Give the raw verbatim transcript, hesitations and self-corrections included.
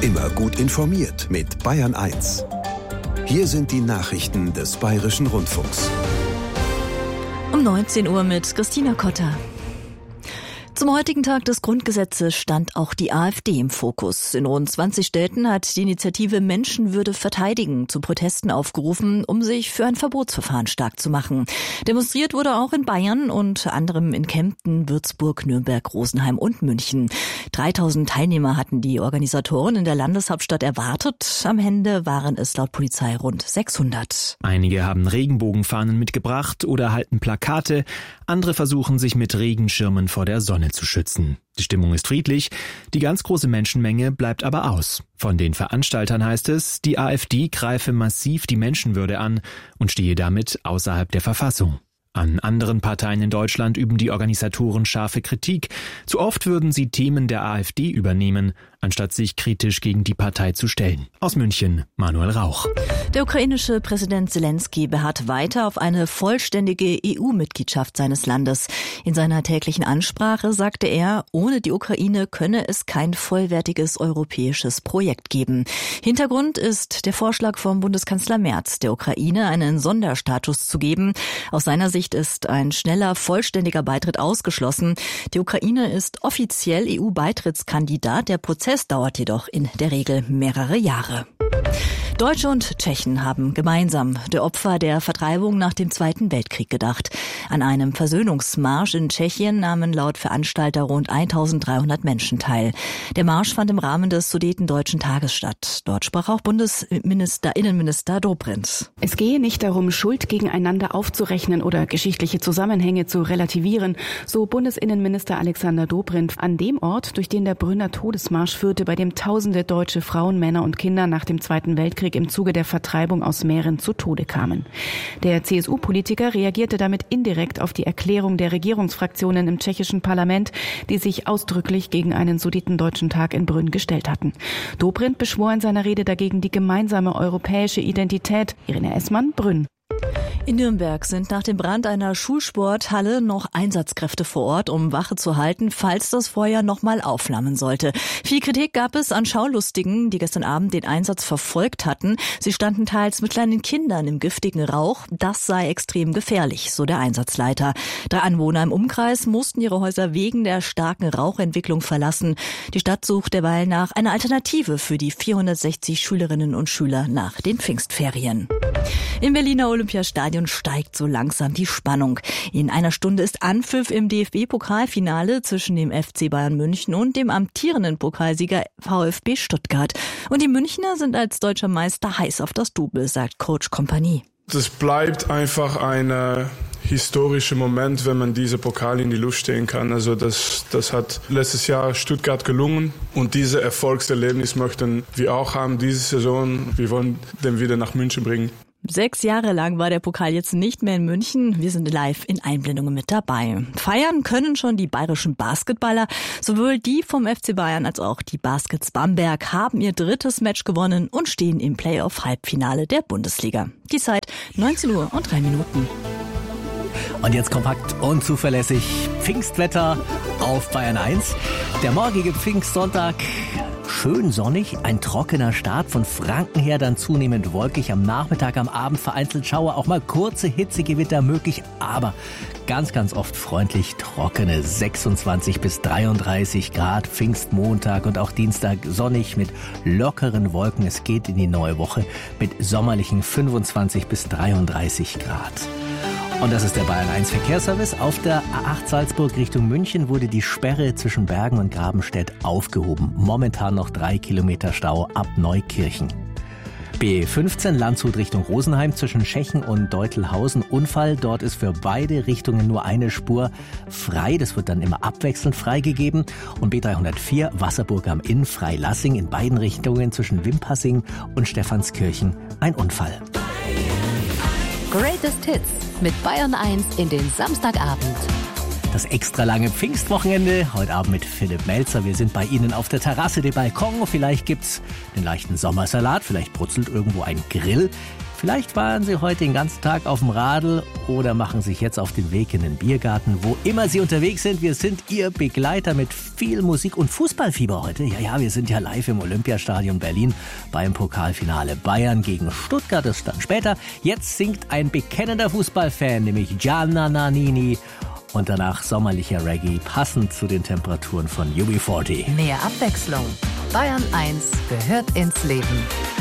Immer gut informiert mit Bayern eins. Hier sind die Nachrichten des Bayerischen Rundfunks. Um neunzehn Uhr mit Christina Kotter. Zum heutigen Tag des Grundgesetzes stand auch die AfD im Fokus. In rund zwanzig Städten hat die Initiative Menschenwürde verteidigen zu Protesten aufgerufen, um sich für ein Verbotsverfahren stark zu machen. Demonstriert wurde auch in Bayern, unter anderem in Kempten, Würzburg, Nürnberg, Rosenheim und München. dreitausend Teilnehmer hatten die Organisatoren in der Landeshauptstadt erwartet. Am Ende waren es laut Polizei rund sechshundert. Einige haben Regenbogenfahnen mitgebracht oder halten Plakate. Andere versuchen sich mit Regenschirmen vor der Sonne zu schützen. Die Stimmung ist friedlich, die ganz große Menschenmenge bleibt aber aus. Von den Veranstaltern heißt es, die AfD greife massiv die Menschenwürde an und stehe damit außerhalb der Verfassung. An anderen Parteien in Deutschland üben die Organisatoren scharfe Kritik. Zu oft würden sie Themen der AfD übernehmen, anstatt sich kritisch gegen die Partei zu stellen. Aus München, Manuel Rauch. Der ukrainische Präsident Zelensky beharrt weiter auf eine vollständige E U-Mitgliedschaft seines Landes. In seiner täglichen Ansprache sagte er, ohne die Ukraine könne es kein vollwertiges europäisches Projekt geben. Hintergrund ist der Vorschlag vom Bundeskanzler Merz, der Ukraine einen Sonderstatus zu geben. Aus seiner Sicht ist ein schneller, vollständiger Beitritt ausgeschlossen. Die Ukraine ist offiziell E U-Beitrittskandidat. Der Prozess dauert jedoch in der Regel mehrere Jahre. Deutsche und Tschechen haben gemeinsam der Opfer der Vertreibung nach dem Zweiten Weltkrieg gedacht. An einem Versöhnungsmarsch in Tschechien nahmen laut Veranstalter rund eintausenddreihundert Menschen teil. Der Marsch fand im Rahmen des Sudetendeutschen Tages statt. Dort sprach auch Bundesminister, Innenminister Dobrindt. Es gehe nicht darum, Schuld gegeneinander aufzurechnen oder geschichtliche Zusammenhänge zu relativieren, so Bundesinnenminister Alexander Dobrindt an dem Ort, durch den der Brünner Todesmarsch führte, bei dem tausende deutsche Frauen, Männer und Kinder nach dem Zweiten Weltkrieg im Zuge der Vertreibung aus Mähren zu Tode kamen. Der C S U-Politiker reagierte damit indirekt auf die Erklärung der Regierungsfraktionen im tschechischen Parlament, die sich ausdrücklich gegen einen Sudetendeutschen Tag in Brünn gestellt hatten. Dobrindt beschwor in seiner Rede dagegen die gemeinsame europäische Identität. Irene Essmann, Brünn. In Nürnberg sind nach dem Brand einer Schulsporthalle noch Einsatzkräfte vor Ort, um Wache zu halten, falls das Feuer nochmal aufflammen sollte. Viel Kritik gab es an Schaulustigen, die gestern Abend den Einsatz verfolgt hatten. Sie standen teils mit kleinen Kindern im giftigen Rauch. Das sei extrem gefährlich, so der Einsatzleiter. Drei Anwohner im Umkreis mussten ihre Häuser wegen der starken Rauchentwicklung verlassen. Die Stadt sucht derweil nach einer Alternative für die vierhundertsechzig Schülerinnen und Schüler nach den Pfingstferien. Im Berliner Olympiastadion steigt so langsam die Spannung. In einer Stunde ist Anpfiff im D F B-Pokalfinale zwischen dem F C Bayern München und dem amtierenden Pokalsieger VfB Stuttgart. Und die Münchner sind als deutscher Meister heiß auf das Double, sagt Coach Kompanie. Das bleibt einfach ein äh, historischer Moment, wenn man diese Pokal in die Luft stehen kann. Also das, das hat letztes Jahr Stuttgart gelungen und diese Erfolgserlebnis möchten wir auch haben diese Saison. Wir wollen den wieder nach München bringen. Sechs Jahre lang war der Pokal jetzt nicht mehr in München. Wir sind live in Einblendungen mit dabei. Feiern können schon die bayerischen Basketballer. Sowohl die vom F C Bayern als auch die Baskets Bamberg haben ihr drittes Match gewonnen und stehen im Playoff-Halbfinale der Bundesliga. Die Zeit neunzehn Uhr und drei Minuten. Und jetzt kompakt und zuverlässig Pfingstwetter auf Bayern eins. Der morgige Pfingstsonntag schön sonnig, ein trockener Start, von Franken her dann zunehmend wolkig, am Nachmittag, am Abend vereinzelt Schauer, auch mal kurze Hitzegewitter möglich, aber ganz, ganz oft freundlich trockene sechsundzwanzig bis dreiunddreißig Grad, Pfingstmontag und auch Dienstag sonnig mit lockeren Wolken. Es geht in die neue Woche mit sommerlichen fünfundzwanzig bis dreiunddreißig Grad. Und das ist der Bayern eins Verkehrsservice. Auf der A acht Salzburg Richtung München wurde die Sperre zwischen Bergen und Grabenstedt aufgehoben. Momentan noch drei Kilometer Stau ab Neukirchen. B fünfzehn Landshut Richtung Rosenheim zwischen Schechen und Deutelhausen. Unfall, dort ist für beide Richtungen nur eine Spur frei. Das wird dann immer abwechselnd freigegeben. Und B dreihundertvier Wasserburg am Inn, Freilassing in beiden Richtungen zwischen Wimpassing und Stephanskirchen ein Unfall. Greatest Hits mit Bayern eins in den Samstagabend. Das extra lange Pfingstwochenende, heute Abend mit Philipp Melzer. Wir sind bei Ihnen auf der Terrasse, der Balkon. Vielleicht gibt's den leichten Sommersalat, vielleicht brutzelt irgendwo ein Grill. Vielleicht fahren Sie heute den ganzen Tag auf dem Radl oder machen sich jetzt auf den Weg in den Biergarten. Wo immer Sie unterwegs sind, wir sind Ihr Begleiter mit viel Musik und Fußballfieber heute. Ja, ja, wir sind ja live im Olympiastadion Berlin beim Pokalfinale. Bayern gegen Stuttgart ist dann später. Jetzt singt ein bekennender Fußballfan, nämlich Gianna Nannini. Und danach sommerlicher Reggae, passend zu den Temperaturen von U B vierzig. Mehr Abwechslung. Bayern eins gehört ins Leben.